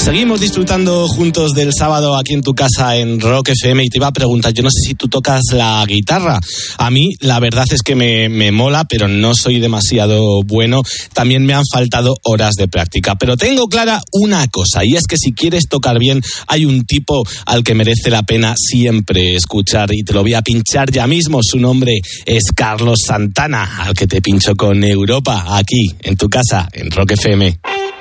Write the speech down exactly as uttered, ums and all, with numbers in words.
Seguimos disfrutando juntos del sábado aquí en tu casa en Rock F M y te iba a preguntar, yo no sé si tú tocas la guitarra. A mí la verdad es que me, me mola, pero no soy demasiado bueno. También me han faltado horas de práctica. Pero tengo clara una cosa, y es que si quieres tocar bien, hay un tipo al que merece la pena siempre escuchar, y te lo voy a pinchar ya mismo. Su nombre es Carlos Santana, al que te pincho con Europa, aquí en tu casa en Rock F M.